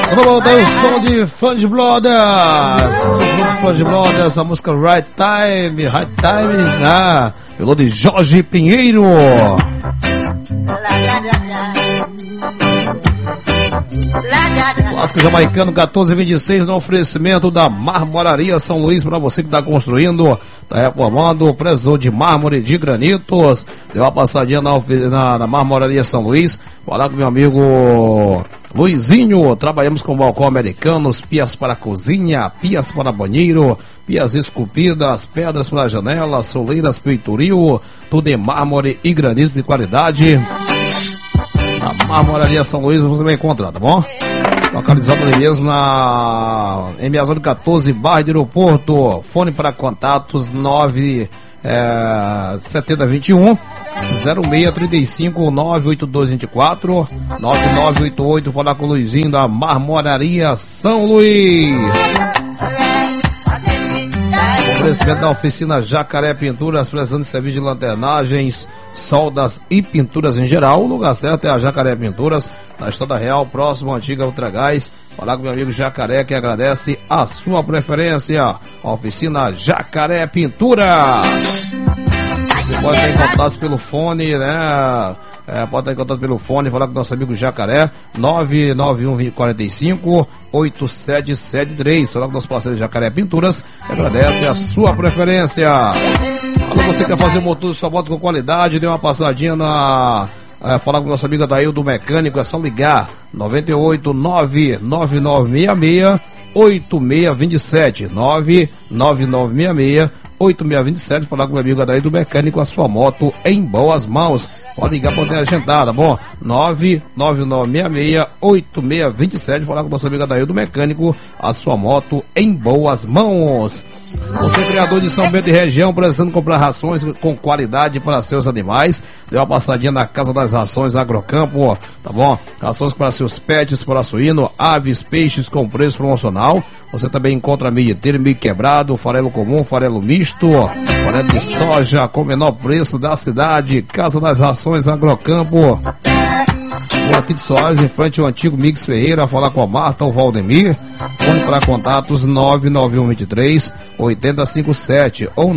Vamos botar o som de Fudge Brothers. Fudge Brothers, a música Right Time, pelo de Jorge Pinheiro. Clássico jamaicano 1426 no oferecimento da Marmoraria São Luís, para você que está construindo, está reformando, precisou de mármore, de granitos, deu uma passadinha na Marmoraria São Luís. Falar com meu amigo Luizinho. Trabalhamos com balcão americanos, pias para cozinha, pias para banheiro, pias esculpidas, pedras para janela, soleiras, peitoril, tudo em mármore e granitos de qualidade. A Marmoraria São Luís você vai encontrar, tá bom? Localizado ali mesmo em Miazão 14, bairro de Aeroporto. Fone para contatos 7021 0635 98224 9988. Falar com o Luizinho da Marmoraria São Luís. Oferecimento da oficina Jacaré Pinturas, prestando serviço de lanternagens, soldas e pinturas em geral. O lugar certo é a Jacaré Pinturas, na Estrada Real, próximo à antiga Ultragás. Falar com meu amigo Jacaré, que agradece a sua preferência. A oficina Jacaré Pintura. Você pode ter contato pelo fone, né? Pode estar em contato pelo fone, falar com nosso amigo Jacaré, 99145-8773. Falar com nosso parceiro Jacaré Pinturas, agradece a sua preferência. Alô, você quer fazer o motor de sua moto com qualidade, dê uma passadinha falar com nosso amigo Adaildo Mecânico, é só ligar 989-9966-8627 99966-8627. Falar com o meu amigo Adaildo Mecânico, a sua moto em boas mãos. Pode ligar para ter agendada, bom? 99966-8627. Falar com o nosso amigo Adaildo Mecânico, a sua moto em boas mãos. Você, criador de São Bento e região, precisando comprar rações com qualidade para seus animais, dê uma passadinha na Casa das Rações Agrocampo, tá bom? Rações para seus pets, para suíno, aves, peixes com preço promocional. Você também encontra milho inteiro, milho quebrado, farelo comum, farelo misto, farelo de soja com menor preço da cidade. Casa das Rações Agrocampo, aqui de Soares, em frente ao antigo Mix Ferreira. Falar com a Marta ou Valdemir. Fone para contatos 99123-8057 ou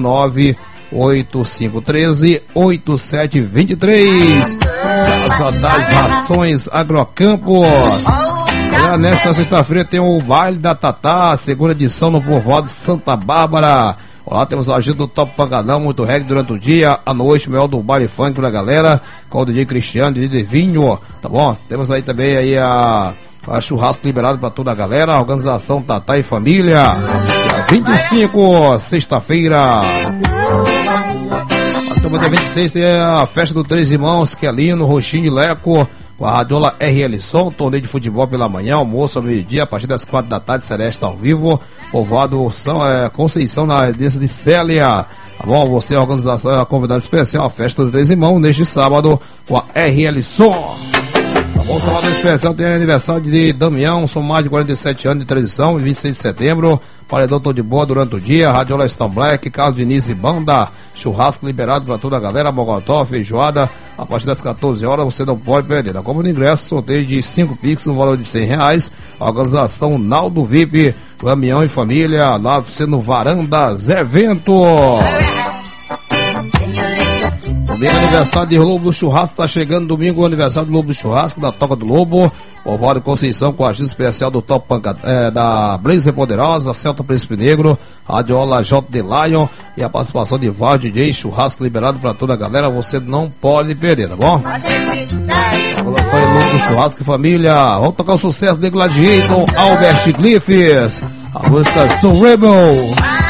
98513-8723. Casa das Rações Agrocampo. Nesta sexta-feira tem o Baile da Tatá, segunda edição no povoado Santa Bárbara. Lá temos a agenda do Top Pancadão, muito reggae durante o dia, à noite, melhor do baile funk pra galera, com o DJ Cristiano, DJ Vinho, tá bom? Temos aí também aí a churrasco liberado pra toda a galera, a organização Tatá e Família, dia 25, sexta-feira. Dia 26 tem a festa do Três Irmãos, Quelino, Roxinho e Leco, com a radiola RL Som, torneio de futebol pela manhã, almoço ao meio-dia, a partir das 4 da tarde, Seresta ao vivo, povoado Conceição, na residência de Célia, tá bom? Você, a organização, a convidada especial, a festa do Três Irmãos, neste sábado, com a RL Som. Bom, sábado especial tem aniversário de Damião, são mais de 47 anos de tradição, 26 de setembro, paredão todo de boa durante o dia, radiola Stone Black, Carlos Diniz e Banda, churrasco liberado para toda a galera, mogotó, feijoada, a partir das 14 horas você não pode perder. Da compra de ingresso, sorteio de 5 Pix no valor de R$100, a organização Naldo VIP, Damião e Família, lá sendo Varandas Evento. Domingo, aniversário de Lobo do Churrasco, tá chegando domingo o aniversário do Lobo do Churrasco, da Toca do Lobo, povoado Conceição, com a ajuda especial do Top da Blazer Poderosa, Celta Príncipe Negro, radiola JD Lion e a participação de Val DJ, churrasco liberado pra toda a galera, você não pode perder, tá bom? Relação aí, Lobo do Churrasco e Família. Vamos tocar o sucesso de Gladiator, Albert Glyphs, a música Soul Rebel.